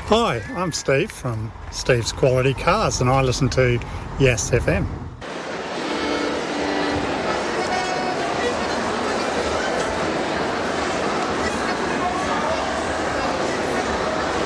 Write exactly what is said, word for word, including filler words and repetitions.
Hi, I'm Steve from Steve's Quality Cars and I listen to Yes F M.